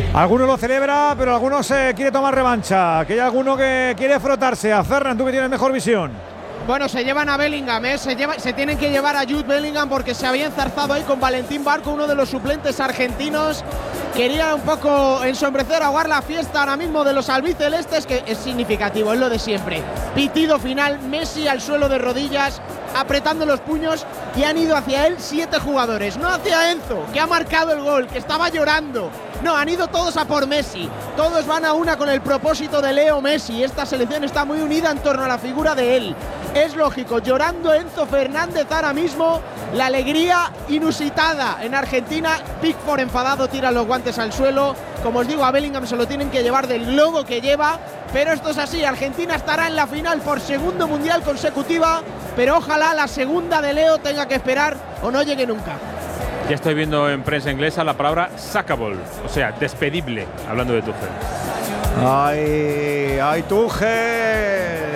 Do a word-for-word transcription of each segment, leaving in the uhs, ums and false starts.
Alguno lo celebra, pero alguno se quiere tomar revancha. Que hay alguno que quiere frotarse. A Ferran, tú que tienes mejor visión. Bueno, se llevan a Bellingham, ¿eh? se, lleva, se tienen que llevar a Jude Bellingham porque se había enzarzado ahí con Valentín Barco, uno de los suplentes argentinos. Quería un poco ensombrecer, ahogar la fiesta ahora mismo de los albicelestes, que es significativo, es lo de siempre. Pitido final, Messi al suelo de rodillas, apretando los puños, y han ido hacia él siete jugadores, no hacia Enzo, que ha marcado el gol, que estaba llorando. No, han ido todos a por Messi. Todos van a una con el propósito de Leo Messi. Esta selección está muy unida en torno a la figura de él. Es lógico, llorando Enzo Fernández ahora mismo. La alegría inusitada en Argentina. Pickford enfadado tira los guantes al suelo. Como os digo, a Bellingham se lo tienen que llevar del logo que lleva. Pero esto es así, Argentina estará en la final por segundo mundial consecutiva. Pero ojalá la segunda de Leo tenga que esperar o no llegue nunca. Ya estoy viendo en prensa inglesa la palabra sackable, o sea, despedible, hablando de Tuchel. ¡Ay, ay, Tuchel!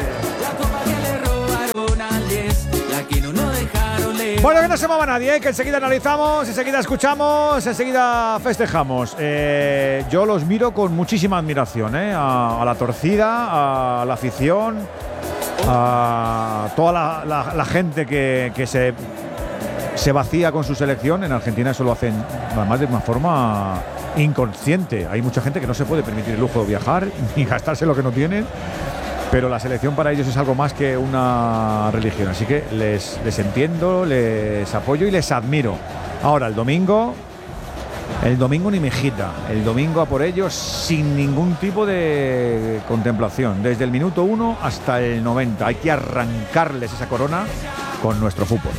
Bueno, que no se mueva nadie, ¿eh? Que enseguida analizamos, enseguida escuchamos, enseguida festejamos. Eh, yo los miro con muchísima admiración, ¿eh? a, a la torcida, a la afición, a toda la, la, la gente que, que se... se vacía con su selección. En Argentina eso lo hacen además de una forma inconsciente. Hay mucha gente que no se puede permitir el lujo de viajar ni gastarse lo que no tienen, pero la selección para ellos es algo más que una religión, así que les, les entiendo, les apoyo y les admiro. Ahora el domingo el domingo ni mejita, el domingo a por ellos sin ningún tipo de contemplación, desde el minuto uno hasta el noventa. Hay que arrancarles esa corona con nuestro fútbol.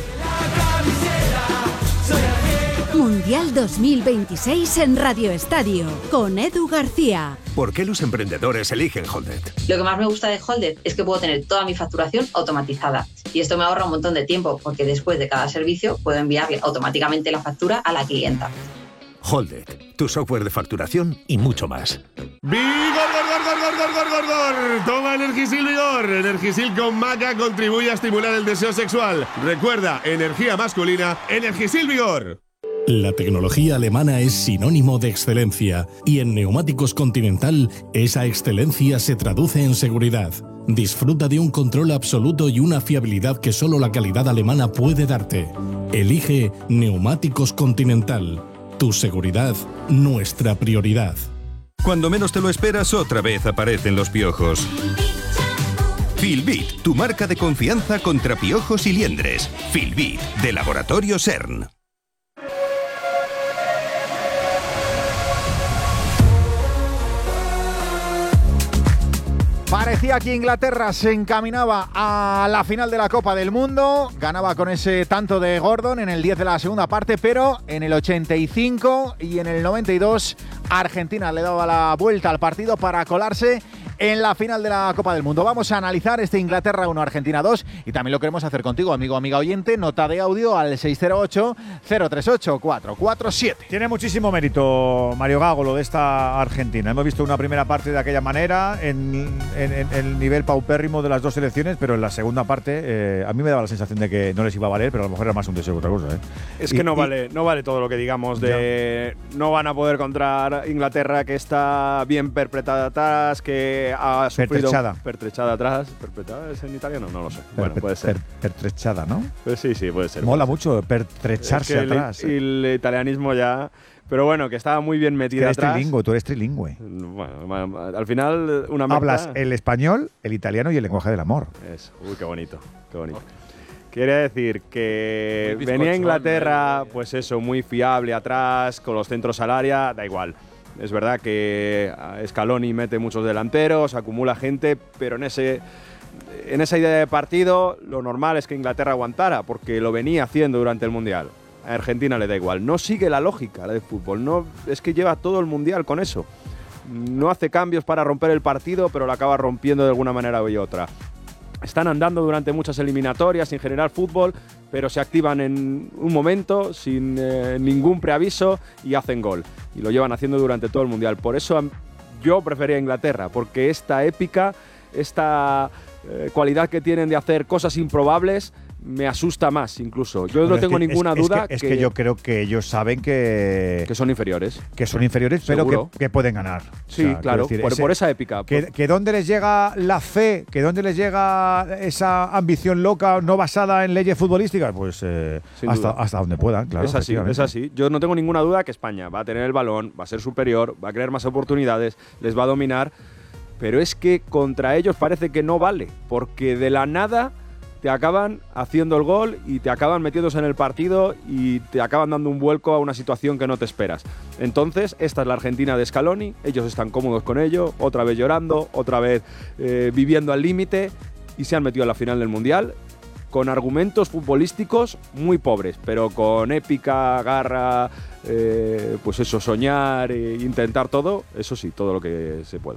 Mundial dos mil veintiséis en Radio Estadio, con Edu García. ¿Por qué los emprendedores eligen Holded? Lo que más me gusta de Holded es que puedo tener toda mi facturación automatizada. Y esto me ahorra un montón de tiempo, porque después de cada servicio puedo enviarle automáticamente la factura a la clienta. Holded, tu software de facturación y mucho más. ¡Vigor, gor, gor, gor, gor, gor, gor, gor! Toma Energisil Vigor. Energisil con maca contribuye a estimular el deseo sexual. Recuerda, energía masculina, Energisil Vigor. La tecnología alemana es sinónimo de excelencia y en Neumáticos Continental esa excelencia se traduce en seguridad. Disfruta de un control absoluto y una fiabilidad que solo la calidad alemana puede darte. Elige Neumáticos Continental. Tu seguridad, nuestra prioridad. Cuando menos te lo esperas, otra vez aparecen los piojos. Filbit, tu marca de confianza contra piojos y liendres. Filbit, de Laboratorio CERN. Parecía que Inglaterra se encaminaba a la final de la Copa del Mundo, ganaba con ese tanto de Gordon en el diez de la segunda parte, pero en el ochenta y cinco y en el noventa y dos Argentina le daba la vuelta al partido para colarse en la final de la Copa del Mundo. Vamos a analizar este Inglaterra uno, Argentina dos, y también lo queremos hacer contigo, amigo, amiga oyente. Nota de audio al seis cero ocho, cero tres ocho, cuatro cuatro siete. Tiene muchísimo mérito, Mario Gago, lo de esta Argentina. Hemos visto una primera parte de aquella manera, en, en, en el nivel paupérrimo de las dos selecciones, pero en la segunda parte eh, a mí me daba la sensación de que no les iba a valer, pero a lo mejor era más un deseo que otra cosa. ¿eh? Es y, que no y, vale, no vale todo lo que digamos de ya. No van a poder contra Inglaterra, que está bien perpetrada atrás, que ha sufrido pertrechada. pertrechada atrás. ¿Perpetrada es en italiano? No lo sé. Per, bueno, puede ser. Per, pertrechada, ¿no? Pues sí, sí, puede ser. Mola puede ser. mucho pertrecharse es que atrás. El, ¿eh? el italianismo ya… Pero bueno, que estaba muy bien metida es que eres atrás. Trilingüe, tú eres trilingüe. Bueno, al final una mezcla… Hablas el español, el italiano y el lenguaje del amor. Eso. Uy, qué bonito, qué bonito. Quiere decir que venía a Inglaterra, pues eso, muy fiable atrás, con los centros al área, da igual. Es verdad que Scaloni mete muchos delanteros, acumula gente, pero en ese… En esa idea de partido, lo normal es que Inglaterra aguantara, porque lo venía haciendo durante el Mundial. A Argentina le da igual. No sigue la lógica del fútbol. No, es que lleva todo el Mundial con eso. No hace cambios para romper el partido, pero lo acaba rompiendo de alguna manera u otra. Están andando durante muchas eliminatorias sin generar fútbol, pero se activan en un momento, sin eh, ningún preaviso, y hacen gol. Y lo llevan haciendo durante todo el Mundial. Por eso yo prefería Inglaterra, porque esta épica, esta… Eh, cualidad que tienen de hacer cosas improbables me asusta más incluso. Yo Bueno, no tengo es que, ninguna es, duda es que, es que, que yo creo que ellos saben que que son inferiores. que son inferiores, pero Seguro. que, que pueden ganar. Sí, O sea, claro, quiero decir, por, ese- por esa épica. que, que dónde les llega la fe, que dónde les llega esa ambición loca no basada en leyes futbolísticas, pues eh, Sin hasta, duda. hasta donde puedan, claro. es así, es efectivamente. así. Yo no tengo ninguna duda que España va a tener el balón, va a ser superior, va a crear más oportunidades, les va a dominar, pero es que contra ellos parece que no vale, porque de la nada te acaban haciendo el gol y te acaban metiéndose en el partido y te acaban dando un vuelco a una situación que no te esperas. Entonces, esta es la Argentina de Scaloni, ellos están cómodos con ello, otra vez llorando, otra vez eh, viviendo al límite y se han metido a la final del Mundial con argumentos futbolísticos muy pobres, pero con épica, garra, eh, pues eso, soñar e intentar todo, eso sí, todo lo que se pueda.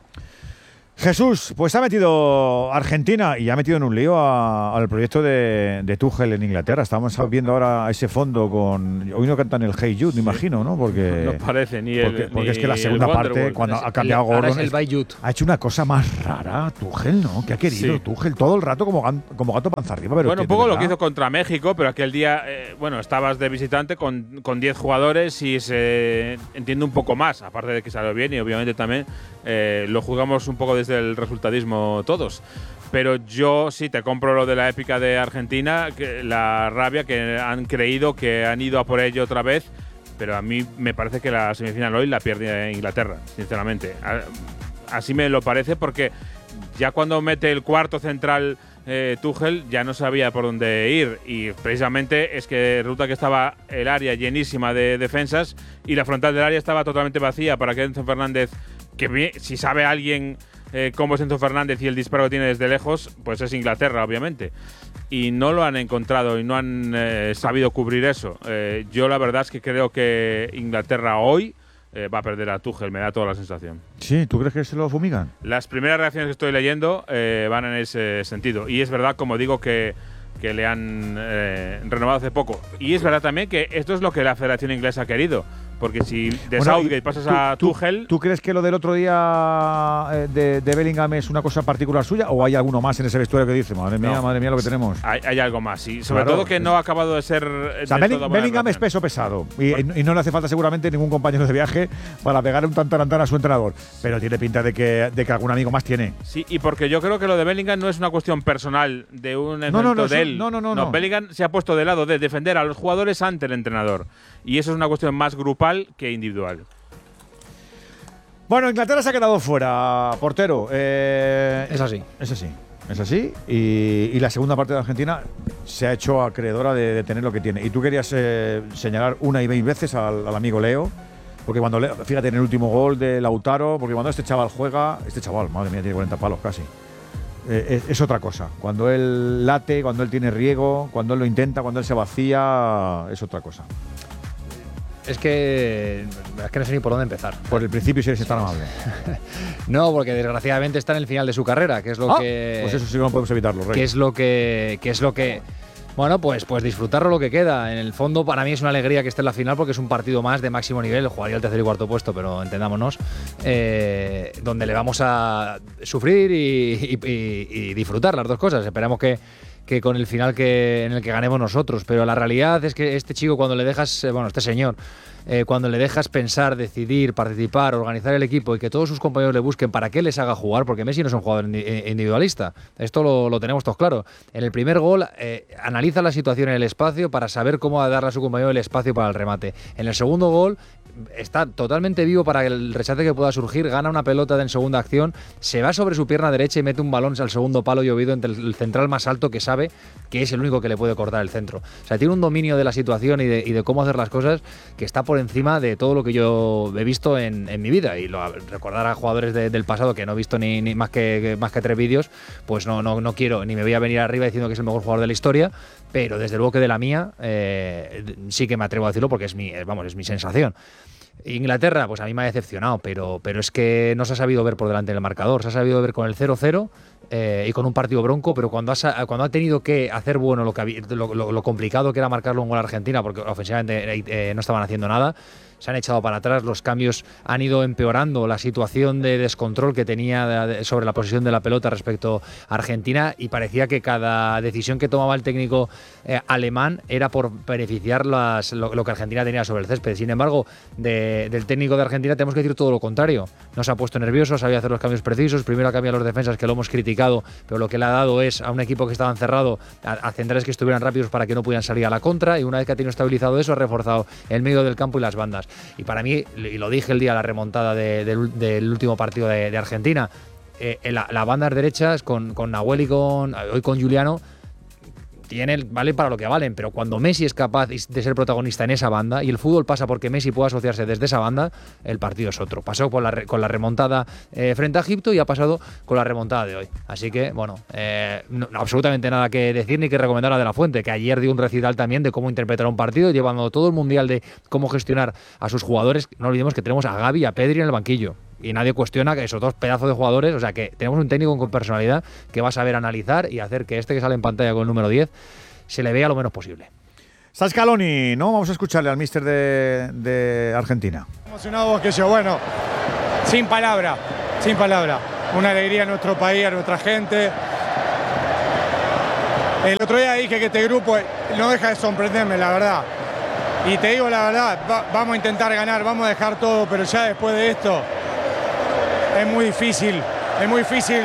Jesús, pues ha metido Argentina y ha metido en un lío a- al proyecto de, de Tuchel en Inglaterra. Estamos viendo ahora ese fondo con... Hoy no cantan el Hey Jude, me imagino, ¿no? Porque, No parece ni el. porque, porque ni es que la el segunda parte, Wonderwall. cuando Es ha el- cambiado ahora Gordon, es el es- Bayut. ha hecho una cosa más rara, Tuchel, ¿no? Que ha querido Sí. Tuchel todo el rato como, gan- como gato panza arriba. Pero Bueno, un que, de poco lo que verdad, hizo contra México, pero aquel día, eh, bueno, estabas de visitante con con diez jugadores y se entiende un poco más, aparte de que salió bien y obviamente también eh, lo jugamos un poco desde el resultadismo todos. Pero yo sí te compro lo de la épica de Argentina, que la rabia que han creído que han ido a por ello otra vez, pero a mí me parece que la semifinal hoy la pierde Inglaterra, sinceramente. A- Así me lo parece porque ya cuando mete el cuarto central eh, Tuchel ya no sabía por dónde ir y precisamente es que resulta que estaba el área llenísima de defensas y la frontal del área estaba totalmente vacía para que Enzo Fernández, que vi- si sabe alguien eh, cómo es Enzo Fernández y el disparo que tiene desde lejos, pues es Inglaterra, obviamente. Y no lo han encontrado y no han eh, sabido cubrir eso. Eh, yo la verdad es que creo que Inglaterra hoy eh, va a perder a Tuchel, me da toda la sensación. Sí, ¿tú crees que se lo fumigan? Las primeras reacciones que estoy leyendo eh, van en ese sentido. Y es verdad, como digo, que, que le han eh, renovado hace poco. Y es verdad también que esto es lo que la Federación Inglesa ha querido. Porque si de Bueno, Southgate y pasas tú- a tú- Tuchel… ¿Tú crees que lo del otro día eh, de, de Bellingham es una cosa particular suya o hay alguno más en ese vestuario que dice, madre mía, No. madre mía lo que tenemos? Hay, hay algo más, y sobre Claro. todo que no ha acabado de ser… eh, O sea, del Belling- todo buena Bellingham es relación. peso pesado y, y no le hace falta seguramente ningún compañero de viaje para pegar un tantarantán a su entrenador, pero tiene pinta de que, de que algún amigo más tiene. Sí, y porque yo creo que lo de Bellingham no es una cuestión personal de un no, enfrentamiento no, de eso- él. no, no, no, no. Bellingham se ha puesto de lado de defender a los jugadores ante el entrenador. Y eso es una cuestión más grupal que individual. Bueno, Inglaterra se ha quedado fuera, portero. Eh, Es así. Es así. Es así. Y, y la segunda parte de Argentina se ha hecho acreedora de, de tener lo que tiene. Y tú querías eh, señalar una y veinte veces al, al amigo Leo. Porque cuando, Leo, fíjate en el último gol de Lautaro, porque cuando este chaval juega, este chaval, madre mía, tiene cuarenta palos casi. Eh, es, es otra cosa. Cuando él late, cuando él tiene riego, cuando él lo intenta, cuando él se vacía, es otra cosa. Es que, es que no sé ni por dónde empezar. Por el principio, si eres tan amable. No, porque desgraciadamente está en el final de su carrera, que es lo Ah, que… pues eso sí que no podemos evitarlo, Rey. que es lo que, que es lo que… Bueno, pues, pues disfrutarlo lo que queda. En el fondo, para mí es una alegría que esté en la final porque es un partido más de máximo nivel. Jugaría el tercer y cuarto puesto, pero entendámonos. Eh, donde le vamos a sufrir y, y- y- y disfrutar las dos cosas. Esperamos que, que con el final que, en el que ganemos nosotros. Pero la realidad es que este chico, cuando le dejas, eh, bueno, este señor, eh, cuando le dejas pensar, decidir, participar, organizar el equipo y que todos sus compañeros le busquen para que les haga jugar, porque Messi no es un jugador indi- individualista. Esto lo, lo tenemos todos claro. En el primer gol eh, analiza la situación en el espacio para saber cómo darle a su compañero el espacio para el remate. En el segundo gol está totalmente vivo para el rechace que pueda surgir, gana una pelota en segunda acción, se va sobre su pierna derecha y mete un balón al segundo palo llovido entre el central más alto que sabe que es el único que le puede cortar el centro. O sea, tiene un dominio de la situación y de, y de cómo hacer las cosas que está por encima de todo lo que yo he visto en, en mi vida. Y lo, recordar a jugadores de, del pasado que no he visto ni, ni más, que, que, más que tres vídeos, pues no, no, no quiero, ni me voy a venir arriba diciendo que es el mejor jugador de la historia, pero desde luego que de la mía eh, sí que me atrevo a decirlo porque es mi, vamos, es mi sensación. Inglaterra, pues a mí me ha decepcionado, pero, pero es que no se ha sabido ver por delante del marcador, se ha sabido ver con el cero cero Eh, y con un partido bronco, pero cuando, has, cuando ha tenido que hacer bueno lo, que había, lo, lo, lo complicado que era marcarlo un gol a Argentina, porque ofensivamente eh, no estaban haciendo nada, se han echado para atrás, los cambios han ido empeorando la situación de descontrol que tenía de, de, sobre la posición de la pelota respecto a Argentina, y parecía que cada decisión que tomaba el técnico eh, alemán era por beneficiar las, lo, lo que Argentina tenía sobre el césped. Sin embargo, de, del técnico de Argentina tenemos que decir todo lo contrario. No se ha puesto nervioso, sabía hacer los cambios precisos, primero ha cambiado los defensas, que lo hemos criticado, pero lo que le ha dado es a un equipo que estaba encerrado a, a centrales que estuvieran rápidos para que no pudieran salir a la contra, y una vez que ha tenido estabilizado eso, ha reforzado el medio del campo y las bandas. Y para mí, y lo dije el día de la remontada de, de, del último partido de, de Argentina, eh, la, las bandas derechas con, con Nahuel y con, hoy con Juliano tienen, valen para lo que valen, pero cuando Messi es capaz de ser protagonista en esa banda, y el fútbol pasa porque Messi puede asociarse desde esa banda, el partido es otro. Pasó por la, con la remontada eh, frente a Egipto y ha pasado con la remontada de hoy. Así que, bueno, eh, no, absolutamente nada que decir ni que recomendar a De La Fuente, que ayer dio un recital también de cómo interpretar un partido, llevando todo el mundial de cómo gestionar a sus jugadores. No olvidemos que tenemos a Gavi y a Pedri en el banquillo, y nadie cuestiona que esos dos pedazos de jugadores, o sea que tenemos un técnico con personalidad que va a saber analizar y hacer que este que sale en pantalla con el número diez se le vea lo menos posible. Está Scaloni, ¿no? Vamos a escucharle al míster de, de Argentina. Emocionado que yo, bueno, sin palabra, sin palabra. Una alegría a nuestro país, a nuestra gente. El otro día dije que este grupo no deja de sorprenderme, la verdad. Y te digo la verdad, va, vamos a intentar ganar, vamos a dejar todo, pero ya después de esto es muy difícil, es muy difícil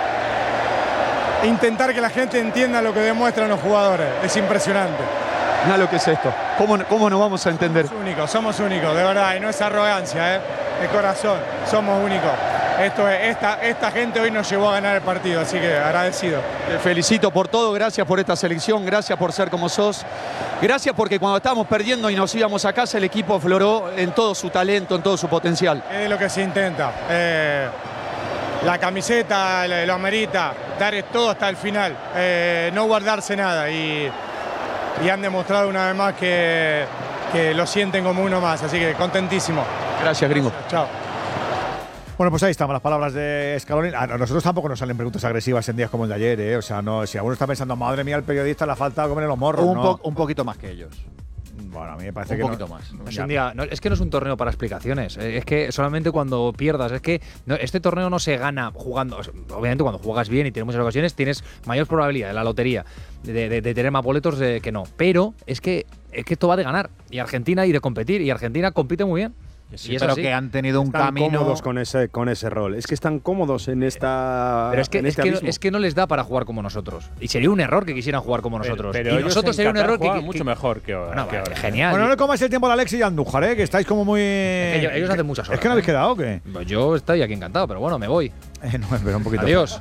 intentar que la gente entienda lo que demuestran los jugadores. Es impresionante. Nada lo que es esto. ¿Cómo, cómo nos vamos a entender? Somos únicos, somos únicos, de verdad, y no es arrogancia, ¿eh? De corazón, somos únicos. Esto es, esta, esta gente hoy nos llevó a ganar el partido, así que agradecido. Te felicito por todo, gracias por esta selección, gracias por ser como sos. Gracias porque cuando estábamos perdiendo y nos íbamos a casa, el equipo afloró en todo su talento, en todo su potencial. Es lo que se intenta. Eh, la camiseta lo amerita, dar todo hasta el final, eh, no guardarse nada. Y, y han demostrado una vez más que, que lo sienten como uno más, así que contentísimo. Gracias, gringo. Chao. Bueno, pues ahí están las palabras de Scaloni. A nosotros tampoco nos salen preguntas agresivas en días como el de ayer, ¿eh? O sea, no, si alguno está pensando, madre mía, el periodista le ha faltado comer los morros, un, no. po un poquito más que ellos. Bueno, a mí me parece un que poquito no, más. No, es, un día, no, es que no es un torneo para explicaciones. Es que solamente cuando pierdas. Es que no, este torneo no se gana jugando. Obviamente, cuando juegas bien y tienes muchas ocasiones, tienes mayor probabilidad en la lotería de, de, de tener más boletos de, que no. Pero es que, es que esto va de ganar. Y Argentina y de competir. Y Argentina compite muy bien. Sí, pero así. Que han tenido un están camino cómodos con ese con ese rol. Es que están cómodos en esta. Pero es que, en es, este que abismo. es que no les da para jugar como nosotros. Y sería un error que quisieran jugar como nosotros. Pero, pero y ellos nosotros sería un error que, que mucho mejor que ahora. Bueno, que ahora. Genial. Bueno, no le comáis el tiempo a Alexis y a Andújar, ¿eh? Que estáis como muy. Es que ellos, ellos hacen muchas horas. ¿Es que no habéis ¿eh? quedado o qué? Pues yo estoy aquí encantado, pero bueno, me voy. Eh, no, espera un poquito. Adiós.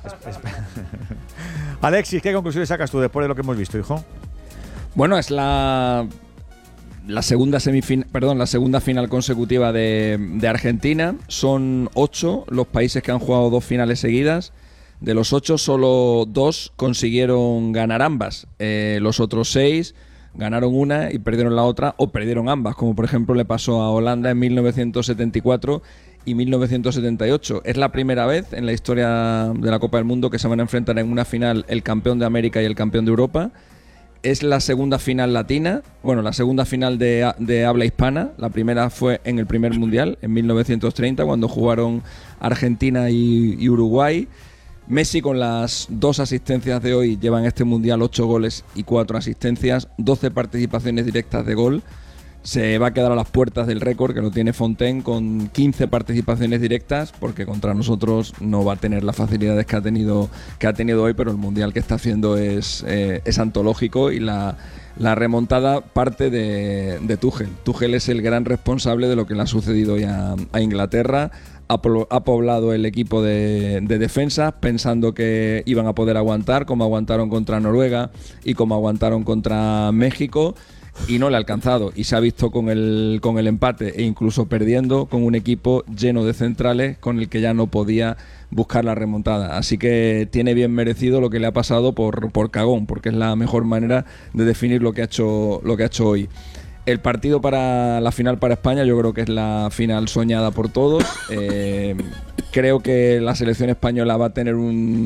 Alexis, ¿qué conclusiones sacas tú después de lo que hemos visto, hijo? Bueno, es la. La segunda semifin perdón, la segunda final consecutiva de, de Argentina. Son ocho los países que han jugado dos finales seguidas. De los ocho, solo dos consiguieron ganar ambas. Eh, los otros seis ganaron una y perdieron la otra, o perdieron ambas, como por ejemplo le pasó a Holanda en mil novecientos setenta y cuatro y mil novecientos setenta y ocho. Es la primera vez en la historia de la Copa del Mundo que se van a enfrentar en una final el campeón de América y el campeón de Europa. Es la segunda final latina, bueno, la segunda final de, de habla hispana. La primera fue en el primer mundial, en mil novecientos treinta, cuando jugaron Argentina y, y Uruguay. Messi, con las dos asistencias de hoy, lleva en este mundial ocho goles y cuatro asistencias, doce participaciones directas de gol. Se va a quedar a las puertas del récord que lo tiene Fontaine con quince participaciones directas, porque contra nosotros no va a tener las facilidades que ha tenido, que ha tenido hoy, pero el mundial que está haciendo es, eh, es antológico, y la, la remontada parte de, de Tuchel. Tuchel es el gran responsable de lo que le ha sucedido hoy a, a Inglaterra. Ha, ha poblado el equipo de, de defensa pensando que iban a poder aguantar, como aguantaron contra Noruega y como aguantaron contra México, y no le ha alcanzado, y se ha visto con el, con el empate e incluso perdiendo con un equipo lleno de centrales con el que ya no podía buscar la remontada. Así que tiene bien merecido lo que le ha pasado por, por cagón, porque es la mejor manera de definir lo que ha hecho, lo que ha hecho hoy. El partido para la final para España, yo creo que es la final soñada por todos. Eh, creo que la selección española va a tener un,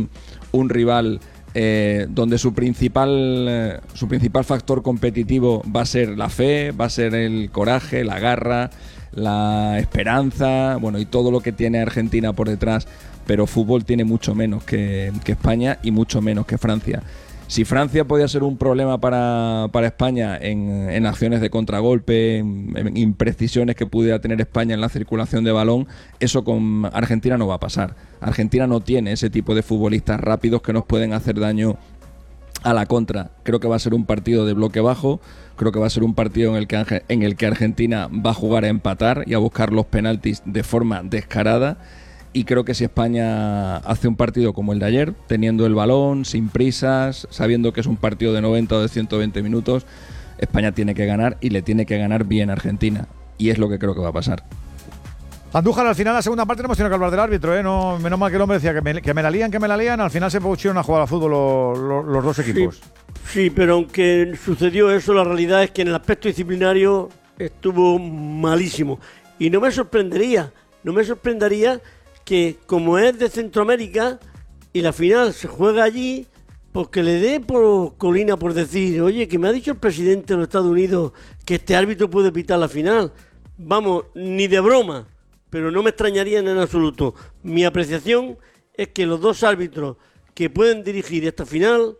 un rival eh, donde su principal, eh, su principal factor competitivo va a ser la fe, va a ser el coraje, la garra, la esperanza, bueno, y todo lo que tiene Argentina por detrás, pero fútbol tiene mucho menos que, que España y mucho menos que Francia. Si Francia podía ser un problema para, para España en, en acciones de contragolpe, en, en imprecisiones que pudiera tener España en la circulación de balón, eso con Argentina no va a pasar. Argentina no tiene ese tipo de futbolistas rápidos que nos pueden hacer daño a la contra. Creo que va a ser un partido de bloque bajo, creo que va a ser un partido en el que, en el que Argentina va a jugar a empatar y a buscar los penaltis de forma descarada. Y creo que si España hace un partido como el de ayer, teniendo el balón, sin prisas, sabiendo que es un partido de noventa o de ciento veinte minutos, España tiene que ganar y le tiene que ganar bien a Argentina. Y es lo que creo que va a pasar. Andújar, al final, la segunda parte, no hemos tenido que hablar del árbitro, ¿eh? No, menos mal que el hombre decía que me, que me la lían, que me la lían. Al final se pusieron a jugar al fútbol los, los, los dos equipos. Sí, sí, pero aunque sucedió eso, la realidad es que en el aspecto disciplinario estuvo malísimo. Y no me sorprendería, no me sorprendería que como es de Centroamérica y la final se juega allí, pues que le dé por colina por decir, oye, que me ha dicho el presidente de los Estados Unidos que este árbitro puede pitar la final. Vamos, ni de broma, pero no me extrañaría en absoluto. Mi apreciación es que los dos árbitros que pueden dirigir esta final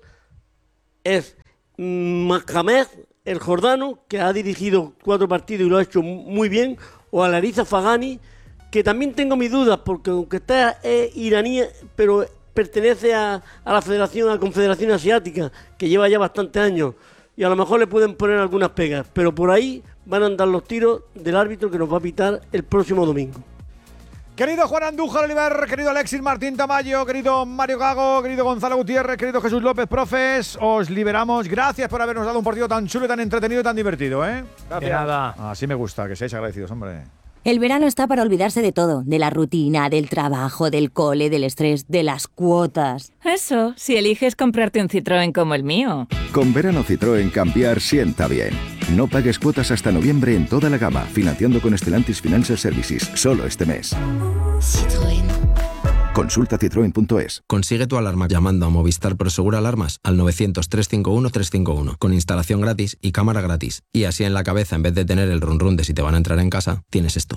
es Mohamed el Jordano, que ha dirigido cuatro partidos y lo ha hecho muy bien, o Alariza Fagani, que también tengo mis dudas, porque aunque está es iraní, pero pertenece a, a la Federación, a la Confederación Asiática, que lleva ya bastantes años, y a lo mejor le pueden poner algunas pegas, pero por ahí van a andar los tiros del árbitro que nos va a pitar el próximo domingo. Querido Juan Andújar Oliver, querido Alexis Martín Tamayo, querido Mario Gago, querido Gonzalo Gutiérrez, querido Jesús López, profes, os liberamos. Gracias por habernos dado un partido tan chulo, tan entretenido y tan divertido, ¿eh? Gracias. De nada. Así me gusta, que seáis agradecidos, hombre. El verano está para olvidarse de todo, de la rutina, del trabajo, del cole, del estrés, de las cuotas. Eso, si eliges comprarte un Citroën como el mío. Con verano Citroën cambiar sienta bien. No pagues cuotas hasta noviembre en toda la gama, financiando con Stellantis Financial Services, solo este mes. Citroën. Consulta citroen punto es. Consigue tu alarma llamando a Movistar Prosegur Alarmas al novecientos, trescientos cincuenta y uno, trescientos cincuenta y uno, con instalación gratis y cámara gratis. Y así en la cabeza, en vez de tener el run run de si te van a entrar en casa, tienes esto.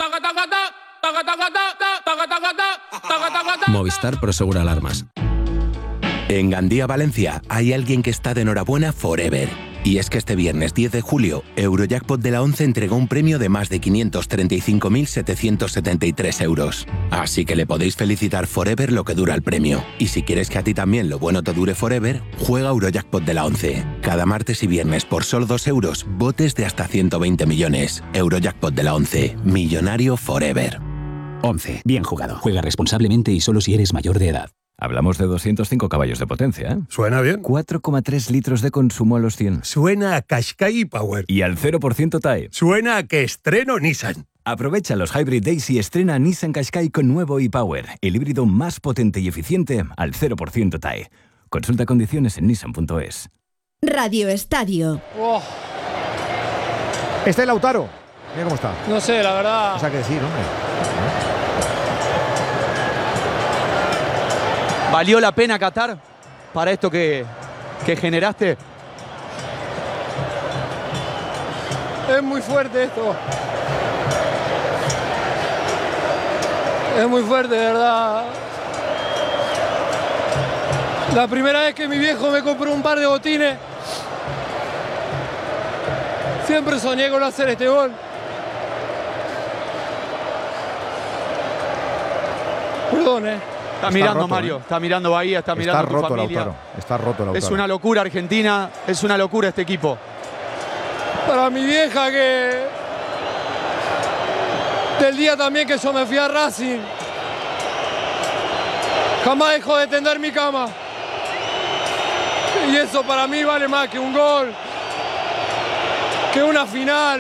Movistar Prosegur Alarmas. En Gandía, Valencia, hay alguien que está de enhorabuena forever. Y es que este viernes diez de julio, Eurojackpot de la once entregó un premio de más de quinientos treinta y cinco mil setecientos setenta y tres euros. Así que le podéis felicitar forever lo que dura el premio. Y si quieres que a ti también lo bueno te dure forever, juega Eurojackpot de la once. Cada martes y viernes por solo dos euros, botes de hasta ciento veinte millones. Eurojackpot de la once. Millonario forever. once. Bien jugado. Juega responsablemente y solo si eres mayor de edad. Hablamos de doscientos cinco caballos de potencia, ¿eh? Suena bien. cuatro coma tres litros de consumo a los cien. Suena a Qashqai Power. Y al cero por ciento T A E. Suena a que estreno Nissan. Aprovecha los Hybrid Days y estrena Nissan Qashqai con nuevo e-Power, el híbrido más potente y eficiente al cero por ciento T A E. Consulta condiciones en nissan punto es. Radio Estadio. Oh. Está el Lautaro. Mira cómo está. No sé, la verdad. No sé qué decir, hombre. ¿Valió la pena, Qatar, para esto que, que generaste? Es muy fuerte esto. Es muy fuerte, de verdad. La primera vez que mi viejo me compró un par de botines, siempre soñé con hacer este gol. Perdón, eh. Está, está mirando roto, Mario, eh. está mirando Bahía, está, está mirando roto, tu familia. Lautaro. Está roto, Lautaro. Es una locura Argentina, es una locura este equipo. Para mi vieja que... Del día también que yo me fui a Racing, jamás dejó de tender mi cama. Y eso para mí vale más que un gol, que una final.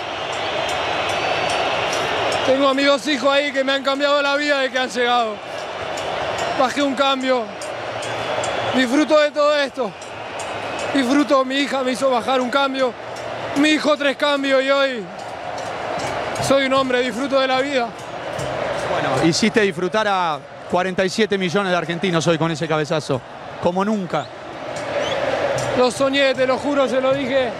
Tengo a mis dos hijos ahí que me han cambiado la vida desde que han llegado. Bajé un cambio. Disfruto de todo esto. Disfruto, mi hija me hizo bajar un cambio. Mi hijo tres cambios y hoy soy un hombre, disfruto de la vida. Bueno, hiciste disfrutar a cuarenta y siete millones de argentinos hoy con ese cabezazo. como nunca. Lo soñé, te lo juro, se lo dije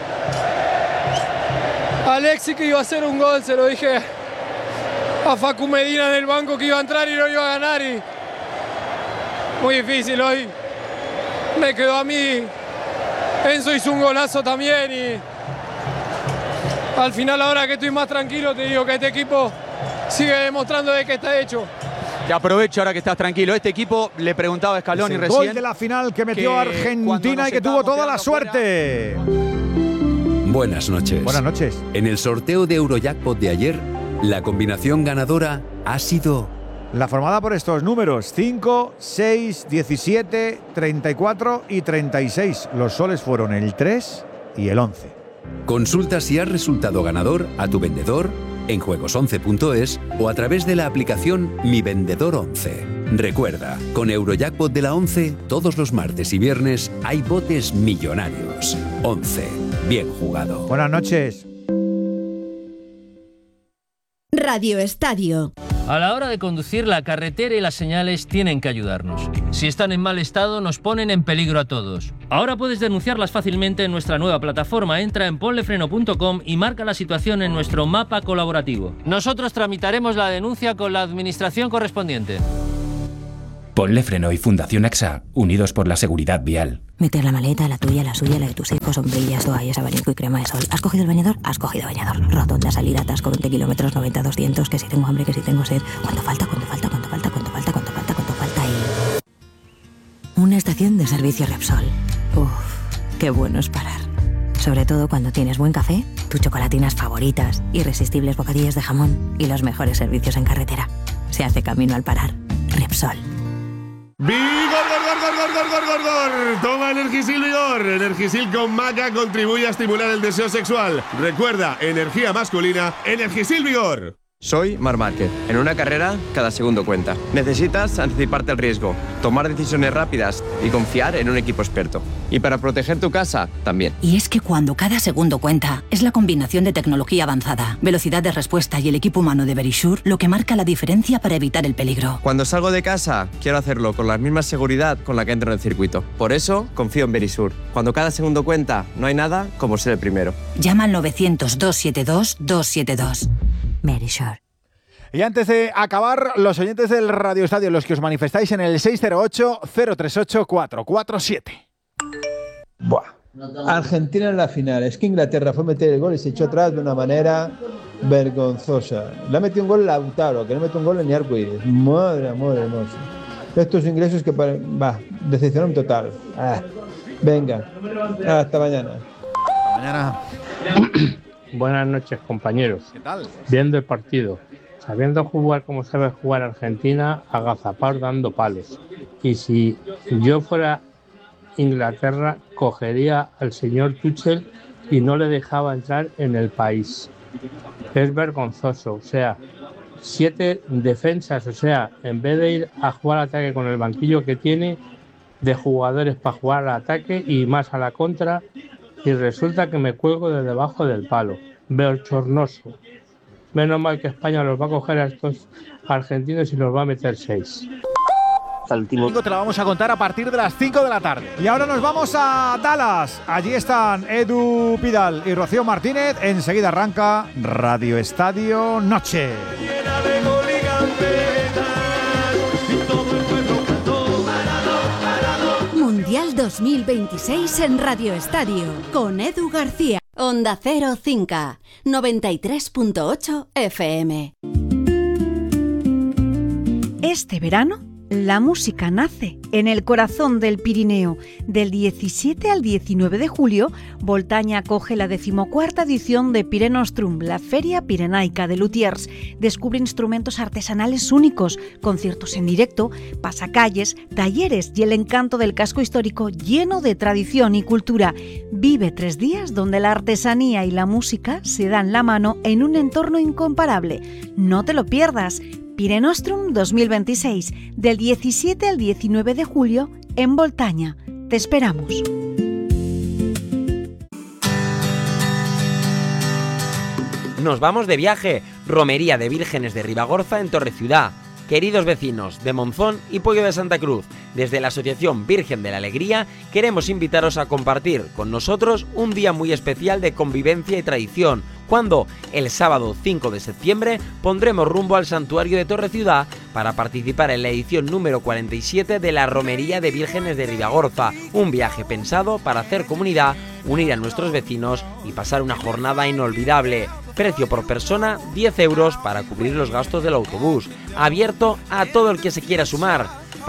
a Alexis que iba a hacer un gol, se lo dije a Facu Medina en el banco que iba a entrar y no iba a ganar. Y muy difícil hoy. Me quedó a mí. Enzo hizo un golazo también y al final, ahora que estoy más tranquilo, te digo que este equipo sigue demostrando de que está hecho. Te aprovecho ahora que estás tranquilo. Este equipo, le preguntaba a Scaloni el recién. Gol de la final que metió que Argentina y que tuvo toda la suerte. Buenas noches. Buenas noches. En el sorteo de Eurojackpot de ayer, la combinación ganadora ha sido... La formada por estos números: cinco, seis, diecisiete, treinta y cuatro y treinta y seis. Los soles fueron el tres y el once. Consulta si has resultado ganador a tu vendedor en juegos once punto es o a través de la aplicación Mi Vendedor once. Recuerda, con Eurojackpot de la once, todos los martes y viernes hay botes millonarios. once. Bien jugado. Buenas noches. Radio Estadio. A la hora de conducir, la carretera y las señales tienen que ayudarnos. Si están en mal estado, nos ponen en peligro a todos. Ahora puedes denunciarlas fácilmente en nuestra nueva plataforma. Entra en ponlefreno punto com y marca la situación en nuestro mapa colaborativo. Nosotros tramitaremos la denuncia con la administración correspondiente. Ponle Freno y Fundación AXA, unidos por la seguridad vial. Meter la maleta, la tuya, la suya, la de tus hijos, sombrillas, toallas, abanico y crema de sol. ¿Has cogido el bañador? Has cogido bañador. Rotonda, salida, atasco, veinte kilómetros, noventa, doscientos, que si tengo hambre, que si tengo sed. ¿Cuánto falta? ¿Cuánto falta? ¿Cuánto falta? ¿Cuánto falta? ¿Cuánto falta? ¿Cuánto falta? Y... una estación de servicio Repsol. Uff, qué bueno es parar. Sobre todo cuando tienes buen café, tus chocolatinas favoritas, irresistibles bocadillos de jamón y los mejores servicios en carretera. Se hace camino al parar. Repsol. ¡Vigor, gor, gor, gor, gor, gor, gor, gor! Toma Energisil Vigor. Energisil con maca contribuye a estimular el deseo sexual. Recuerda, energía masculina, Energisil Vigor. Soy Marc Márquez. En una carrera, cada segundo cuenta. Necesitas anticiparte al riesgo, tomar decisiones rápidas y confiar en un equipo experto. Y para proteger tu casa, también. Y es que cuando cada segundo cuenta, es la combinación de tecnología avanzada, velocidad de respuesta y el equipo humano de Verisure lo que marca la diferencia para evitar el peligro. Cuando salgo de casa, quiero hacerlo con la misma seguridad con la que entro en el circuito. Por eso, confío en Verisure. Cuando cada segundo cuenta, no hay nada como ser el primero. Llama al novecientos, doscientos setenta y dos, doscientos setenta y dos. Verisure. Y antes de acabar, los oyentes del Radio Estadio, los que os manifestáis en el seis cero ocho, cero tres ocho, cuatro cuatro siete. Buah. Argentina en la final. Es que Inglaterra fue a meter el gol y se echó atrás de una manera vergonzosa. Le ha metido un gol Lautaro, que no metió un gol ni Arcoíris. Madre, amor hermoso. Estos ingleses que... Pare... Va, decepcionaron total. Ah. Venga, hasta mañana. Hasta mañana. Buenas noches, compañeros. ¿Qué tal? Viendo el partido, sabiendo jugar como sabe jugar Argentina, agazapar dando palos. Y si yo fuera Inglaterra, cogería al señor Tuchel y no le dejaba entrar en el país. Es vergonzoso, o sea, siete defensas, o sea, en vez de ir a jugar al ataque con el banquillo que tiene de jugadores para jugar al ataque y más a la contra, y resulta que me cuelgo de debajo del palo. Bochornoso. Menos mal que España los va a coger a estos argentinos y los va a meter seis. Te la vamos a contar a partir de las cinco de la tarde. Y ahora nos vamos a Dallas. Allí están Edu Pidal y Rocío Martínez. Enseguida arranca Radio Estadio Noche. Mundial dos mil veintiséis en Radio Estadio con Edu García. Onda Cero Cinca, noventa y tres punto ocho F M. Este verano, la música nace en el corazón del Pirineo. Del diecisiete al diecinueve de julio, Voltaña acoge la decimocuarta edición de Pirenostrum, la Feria Pirenaica de Luthiers. Descubre instrumentos artesanales únicos, conciertos en directo, pasacalles, talleres y el encanto del casco histórico lleno de tradición y cultura. Vive tres días donde la artesanía y la música se dan la mano en un entorno incomparable. No te lo pierdas. Pirenostrum dos mil veintiséis, del diecisiete al diecinueve de julio, en Voltaña. Te esperamos. Nos vamos de viaje. Romería de Vírgenes de Ribagorza en Torreciudad. Queridos vecinos de Monzón y Pueyo de Santa Cruz, desde la Asociación Virgen de la Alegría queremos invitaros a compartir con nosotros un día muy especial de convivencia y tradición, cuando el sábado cinco de septiembre pondremos rumbo al santuario de Torre Ciudad para participar en la edición número cuarenta y siete de la Romería de Vírgenes de Ribagorza, un viaje pensado para hacer comunidad, unir a nuestros vecinos y pasar una jornada inolvidable. Precio por persona diez euros para cubrir los gastos del autobús, abierto a todo el que se quiera sumar.